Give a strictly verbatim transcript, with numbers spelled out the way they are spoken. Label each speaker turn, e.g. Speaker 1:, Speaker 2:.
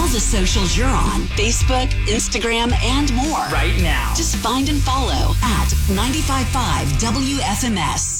Speaker 1: the socials you're on, Facebook, Instagram, and more.
Speaker 2: Right now.
Speaker 1: Just find and follow at nine five five W F M S.